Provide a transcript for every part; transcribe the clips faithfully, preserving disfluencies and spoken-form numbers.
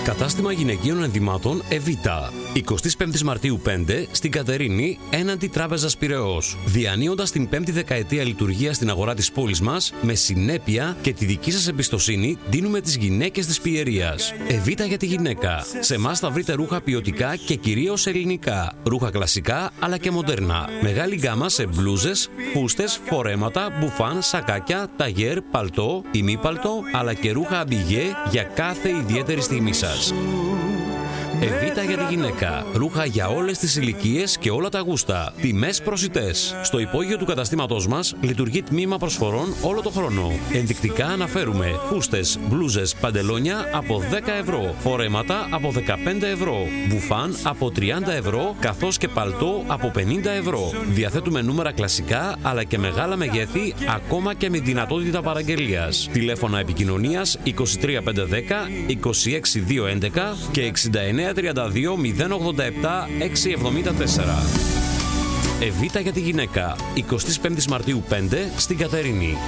Κατάστημα γυναικείων ενδυμάτων Εβίτα. εικοστή πέμπτη Μαρτίου πέντε στην Κατερίνη, έναντι Τράπεζας Πειραιώς. Διανύοντας την πέμπτη δεκαετία λειτουργία στην αγορά της πόλης μας, με συνέπεια και τη δική σας εμπιστοσύνη, δίνουμε τις γυναίκες της Πιερίας. Εβίτα για τη γυναίκα. Σε εμάς θα βρείτε ρούχα ποιοτικά και κυρίως ελληνικά. Ρούχα κλασικά αλλά και μοντέρνα. Μεγάλη γκάμα σε μπλούζες, φούστες, φορέματα, μπουφάν, σακάκια, ταγέρ, παλτό, ημίπαλτο, αλλά και ρούχα αμπιγέ για κάθε ιδιαίτερη στιγμή σας. Εβίτα για τη γυναίκα. Ρούχα για όλες τις ηλικίες και όλα τα γούστα. Τιμές προσιτές. Στο υπόγειο του καταστήματός μας λειτουργεί τμήμα προσφορών όλο το χρόνο. Ενδεικτικά αναφέρουμε φούστες, μπλούζες, παντελόνια από δέκα ευρώ, φορέματα από δεκαπέντε ευρώ, μπουφάν από τριάντα ευρώ, καθώς και παλτό από πενήντα ευρώ. Διαθέτουμε νούμερα κλασικά αλλά και μεγάλα μεγέθη, ακόμα και με δυνατότητα παραγγελίας. Τηλέφωνα επικοινωνίας είκοσι τρία πεντακόσια δέκα, είκοσι έξι διακόσια έντεκα και εξήντα εννέα τριάντα δύο μηδέν ογδόντα επτά εξακόσια εβδομήντα τέσσερα. Εβίτα για τη γυναίκα. εικοστή πέμπτη Μαρτίου πέντε στην Κατερίνη.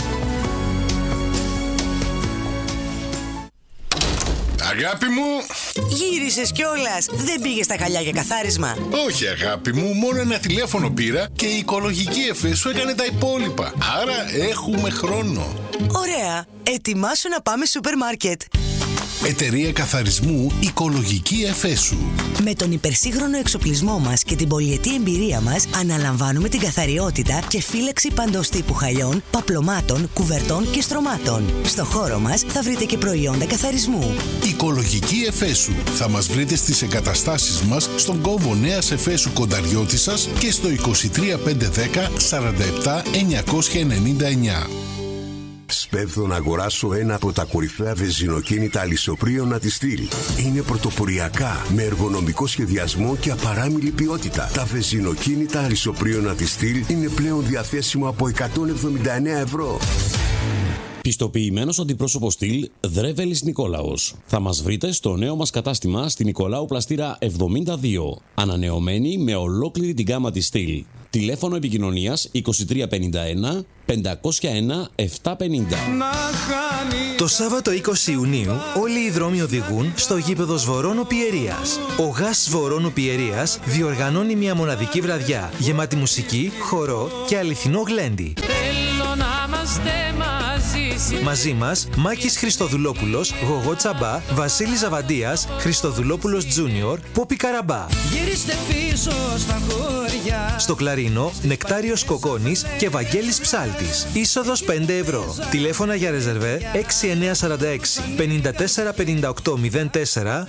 Αγάπη μου! Γύρισες κιόλας. Δεν πήγες στα χαλιά για καθάρισμα? Όχι αγάπη μου, μόνο ένα τηλέφωνο πήρα και η οικολογική ΕΦΕ σου έκανε τα υπόλοιπα. Άρα έχουμε χρόνο. Ωραία. Ετοιμάσου να πάμε σούπερ μάρκετ. Εταιρεία καθαρισμού Οικολογική ΕΦΕ σου. Με τον υπερσύγχρονο εξοπλισμό μας και την πολυετή εμπειρία μας, αναλαμβάνουμε την καθαριότητα και φύλαξη παντός τύπου χαλιών, παπλωμάτων, κουβερτών και στρωμάτων. Στο χώρο μας θα βρείτε και προϊόντα καθαρισμού. Οικολογική ΕΦΕ σου. Θα μας βρείτε στις εγκαταστάσεις μας στον κόμβο Νέας Εφέσου Κονταριώτισσας και στο είκοσι τρία πεντακόσια δέκα σαράντα επτά εννιακόσια ενενήντα εννιά. Σπέβδω να αγοράσω ένα από τα κορυφαία βενζινοκίνητα αλυσοπρίωνα της Στυλ. Είναι πρωτοποριακά, με εργονομικό σχεδιασμό και απαράμιλη ποιότητα. Τα βενζινοκίνητα αλυσοπρίωνα της Στυλ είναι πλέον διαθέσιμο από εκατόν εβδομήντα εννέα ευρώ. Πιστοποιημένος αντιπρόσωπος Στυλ Δρέβελης Νικόλαος. Θα μας βρείτε στο νέο μας κατάστημα στην Νικολάου Πλαστήρα εβδομήντα δύο. Ανανεωμένη με ολόκληρη την γκάμα της Στυλ. Τηλέφωνο επικοινωνίας είκοσι τρία πενήντα ένα πεντακόσια ένα επτακόσια πενήντα. Το Σάββατο είκοσι Ιουνίου όλοι οι δρόμοι οδηγούν στο γήπεδο Σβορώνου Πιερίας. Ο ΓΑΣ Σβορώνου Πιερίας διοργανώνει μια μοναδική βραδιά γεμάτη μουσική, χορό και αληθινό γλέντι. Θέλω να είμαστε μαζί. Μαζί μας Μάκης Χριστοδουλόπουλος, Γογό Τσαμπά, Βασίλης Ζαβαντίας, Χριστοδουλόπουλος Τζούνιορ, Πόπι Καραμπά. Γυρίστε πίσω στα χώρια. Στο κλαρίνο Νεκτάριος Κοκόνης και Βαγγέλης Ψάλτης. Είσοδος πέντε ευρώ. Τηλέφωνα για ρεζερβέ έξι εννιά τέσσερα έξι πέντε τέσσερα πέντε οκτώ μηδέν τέσσερα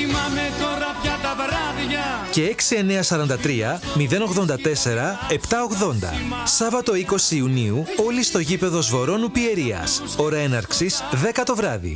και έξι εννιά τέσσερα τρία μηδέν ογδόντα τέσσερα επτακόσια ογδόντα. Σάββατο είκοσι Ιουνίου όλοι στο γήπεδο Σβορώνου Πιερίας. Ώρα έναρξης δέκα το βράδυ.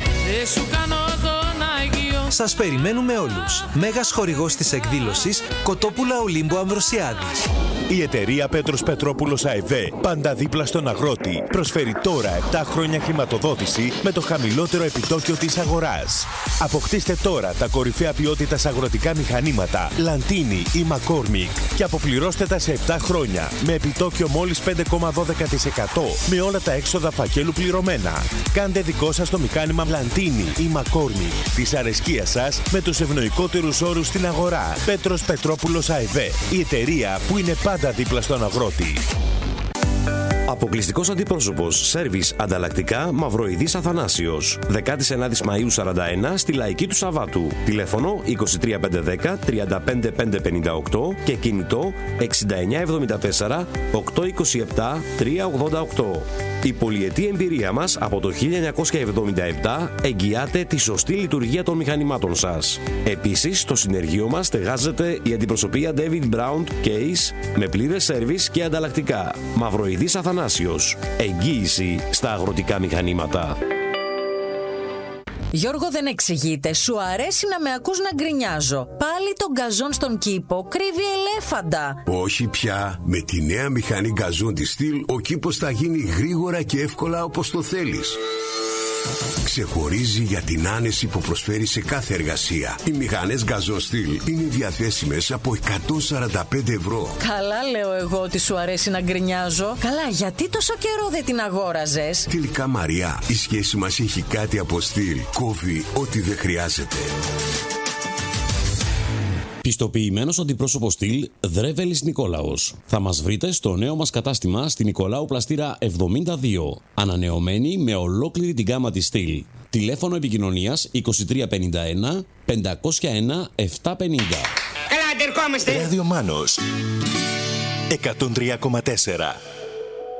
Σας περιμένουμε όλους. Μέγας χορηγός της εκδήλωσης Κοτόπουλα Ολύμπου Αμβροσιάδης. Η εταιρεία Πέτρος Πετρόπουλος ΑΕΒ, πάντα δίπλα στον αγρότη, προσφέρει τώρα επτά χρόνια χρηματοδότηση με το χαμηλότερο επιτόκιο της αγοράς. Αποκτήστε τώρα τα κορυφαία ποιότητας αγροτικά μηχανήματα Λαντίνι ή Μακόρμικ και αποπληρώστε τα σε επτά χρόνια με επιτόκιο μόλις πέντε κόμμα δώδεκα τοις εκατό με όλα τα έξοδα φακέλου πληρωμένα. Κάντε δικό σας το μηχάνημα Λαντίνι ή Μακόρμικ της αρεσκίας σας με τους ευνοϊκότερους όρους στην αγορά. Πέτρος Πετρόπουλος ΑΕΒ, η εταιρεία που είναι πάντα δίπλα στον αγρότη. Αποκλειστικός αντιπρόσωπος Σέρβις Ανταλλακτικά Μαυροειδής Αθανάσιος. δεκάτη ενάτη Μαΐου σαράντα ένα στη Λαϊκή του Σαββάτου. Τηλέφωνο είκοσι τρία πεντακόσια δέκα τριάντα πέντε πεντακόσια πενήντα οκτώ και κινητό εξήντα εννιά εβδομήντα τέσσερα οκτακόσια είκοσι επτά τριακόσια ογδόντα οκτώ. Η πολυετή εμπειρία μας από το χίλια εννιακόσια εβδομήντα επτά εγγυάται τη σωστή λειτουργία των μηχανημάτων σας. Επίσης, στο συνεργείο μας στεγάζεται η αντιπροσωπεία David Brown Case με πλήρες σέρβις και ανταλλακτικά. Μαυροειδής Αθανάσιος. Εγγύηση στα αγροτικά μηχανήματα. Γιώργο, δεν εξηγείται. Σου αρέσει να με ακούς να γκρινιάζω. Πάλι τον γκαζόν στον κήπο κρύβει ελέφαντα. Όχι πια. Με τη νέα μηχανή γκαζόν της Στυλ, ο κήπος θα γίνει γρήγορα και εύκολα όπως το θέλεις. Ξεχωρίζει για την άνεση που προσφέρει σε κάθε εργασία. Οι μηχανές Gazon Steel είναι διαθέσιμες από εκατόν σαράντα πέντε ευρώ. Καλά λέω εγώ ότι σου αρέσει να γκρινιάζω. Καλά, γιατί τόσο καιρό δεν την αγόραζες? Τελικά, Μαριά, η σχέση μας έχει κάτι από στυλ. Κόβει ό,τι δεν χρειάζεται. Πιστοποιημένος αντιπρόσωπος στυλ Δρέβελης Νικόλαος. Θα μας βρείτε στο νέο μας κατάστημα στην Νικολάου Πλαστήρα εβδομήντα δύο. Ανανεωμένη με ολόκληρη την γάμα της στυλ. Τηλέφωνο επικοινωνίας είκοσι τρία πενήντα ένα πεντακόσια ένα επτακόσια πενήντα. Καλά, αντερκόμαστε. Ράδιο Μάνος εκατόν τρία κόμμα τέσσερα.